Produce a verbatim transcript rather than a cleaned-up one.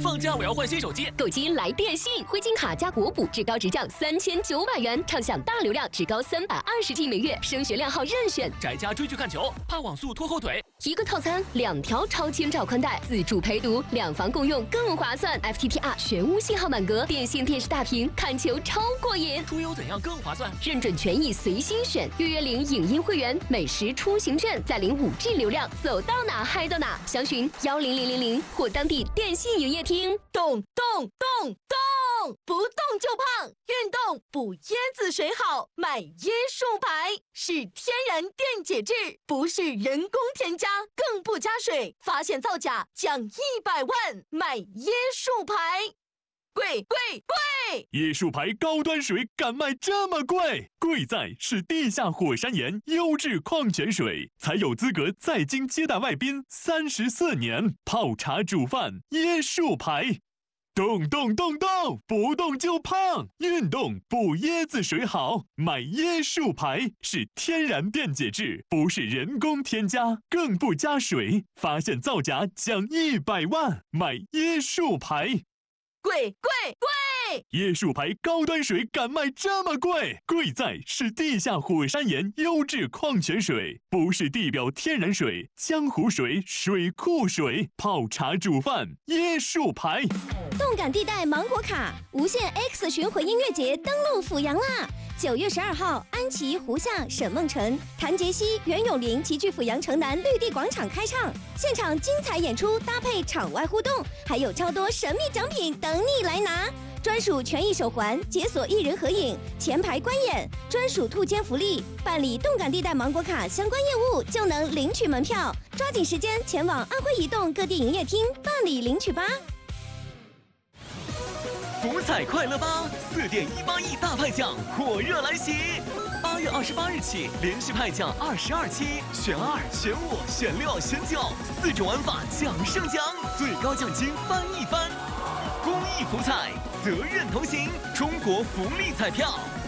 放假我要换新手机， 购机来电信，灰金卡加国补，至高直降三千九百元，畅享大流量，至高三百二十 G 每月，升学量号任选。 宅家追剧看球，怕网速拖后腿。 一个套餐，两条超千兆宽带，自助陪读，两房共用更划算。F T T R 全屋信号满格，电信电视大屏，看球超过瘾。 出游怎样更划算？ 认准权益随心选，预约领影音会员，美食出行券，再领五 G 流量，走到哪嗨到哪。详询幺零零零零或当地电信营业厅。 动动动动，不动就胖，运动补椰子水好，买椰树牌是天然电解质，不是人工添加，更不加水，发现造假奖一百万，买椰树牌。贵贵贵！ 椰树牌高端水敢卖这么贵？贵在是地下火山岩优质矿泉水，才有资格在京接待外宾三十四年，泡茶煮饭椰树牌。动动动动，不动就胖，运动补椰子水好，买椰树牌是天然电解质，不是人工添加，更不加水，发现造假奖一百万，买椰树牌。 贵贵贵！ 椰树牌高端水敢卖这么贵？贵在是地下火山岩优质矿泉水，不是地表天然水、江湖水、水库水，泡茶煮饭椰树牌。 动感地带芒果卡无限 X 巡回音乐节登陆阜阳啦！九月十二号，安琪、胡夏、沈梦辰、谭杰希、袁咏琳齐聚阜阳城南绿地广场开唱，现场精彩演出搭配场外互动，还有超多神秘奖品等你来拿。专属权益手环，解锁一人合影，前排观演，专属兔间福利，办理动感地带芒果卡相关业务就能领取门票，抓紧时间前往安徽移动各地营业厅办理领取吧。 福彩快乐吧，四点一八亿大派奖火热来袭！八月二十八日起，连续派奖二十二期，选二、选五、选六、选九，四种玩法奖胜奖，最高奖金翻一番。公益福彩，责任同行，中国福利彩票。